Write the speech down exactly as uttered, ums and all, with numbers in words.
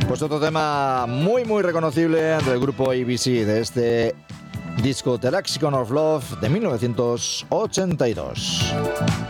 Pues otro tema muy muy reconocible del grupo A B C, de este disco The Lexicon of Love de mil novecientos ochenta y dos.